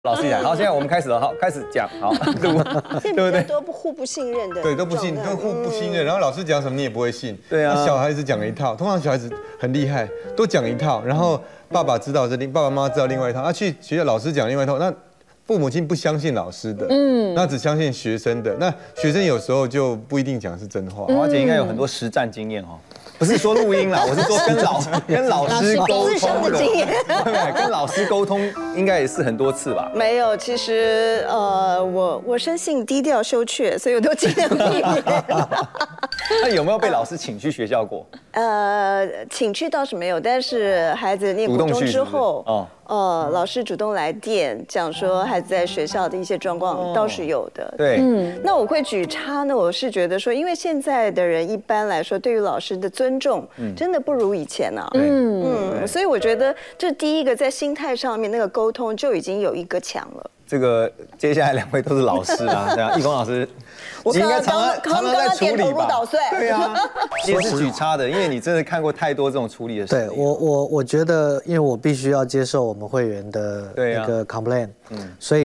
老师讲，好，现在我们开始了，好，开始讲，好，录， 现在比较多互不信任的， 对，都不信，都互不信任。然后老师讲什么你也不会信， 对啊。 小孩子讲一套，通常小孩子很厉害，都讲一套，然后爸爸知道这爸爸妈妈知道另外一套，去学校老师讲另外一套，那父母亲不相信老师的，那只相信学生的，那学生有时候就不一定讲是真话。 华姐应该有很多实战经验哦。不是说录音啦，我是说跟老师沟通的经验，对，跟老师沟通应该也是很多次吧？ 没有，其实我生性低调羞怯，所以我都尽量避免。 那有没有被老师请去学校过？ 请去倒是没有，但是孩子念国中之后，老师主动来电讲说孩子在学校的一些状况倒是有的。 对， 那我会举差呢，我是觉得说，因为现在的人一般来说对于老师的尊重真的不如以前啊。所以我觉得这第一个在心态上面那个沟通就已经有一个墙了。 这个接下来两位都是老师啊，对啊，义峰老师， 我应该常在处理吧？ 对啊，也是举差的，因为你真的看过太多这种处理的事。 对我觉得，因为我必须要接受我们会员的那个 complaint，所以。